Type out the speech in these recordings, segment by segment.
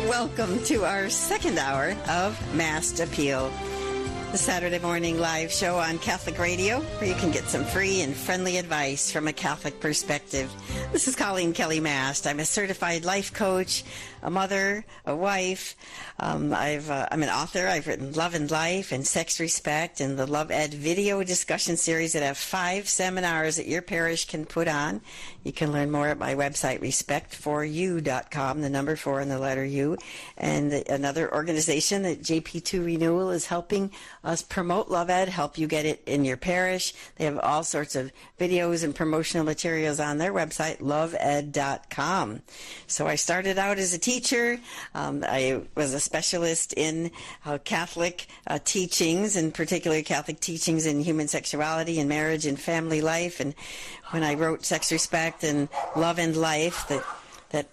Welcome to our second hour of Mass Appeal, the Saturday morning live show on Catholic Radio, where you can get some free and friendly advice from a Catholic perspective. This is Colleen Kelly Mast. I'm a certified life coach, a mother, a wife. I'm an author. I've written Love and Life and Sex Respect and the Love Ed video discussion series that have 5 seminars that your parish can put on. You can learn more at my website, respect4u.com, the number 4 and the letter U. And another organization that JP2 Renewal is helping us promote Love Ed, help you get it in your parish. They have all sorts of videos and promotional materials on their website, loveed.com. So I started out as a teacher. I was a specialist in Catholic teachings, and particularly Catholic teachings in human sexuality and marriage and family life. And when I wrote Sex Respect and Love and Life, that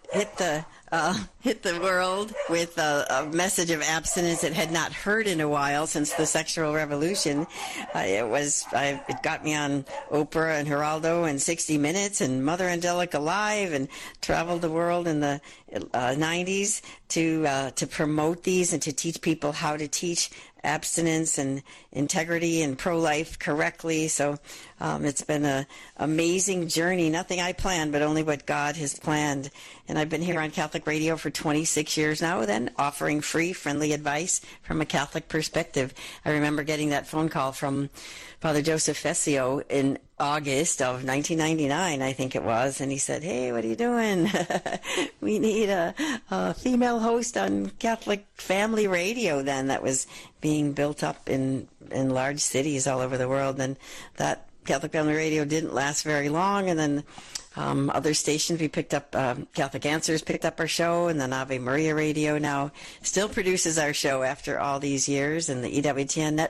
hit the world with a message of abstinence it had not heard in a while since the sexual revolution. It got me on Oprah and Geraldo and 60 Minutes and Mother Angelica Live, and traveled the world in the 90s to promote these and to teach people how to teach abstinence and integrity and pro-life correctly. So it's been an amazing journey. Nothing I planned, but only what God has planned. And I've been here on Catholic Radio for 26 years now, then offering free, friendly advice from a Catholic perspective. I remember getting that phone call from Father Joseph Fessio in August of 1999, I think it was, and he said, "Hey, what are you doing? We need a female host on Catholic Family Radio." Then that was being built up in large cities all over the world, and that Catholic Family Radio didn't last very long, and then other stations we picked up, Catholic Answers picked up our show, and then Ave Maria Radio now still produces our show after all these years, and the EWTN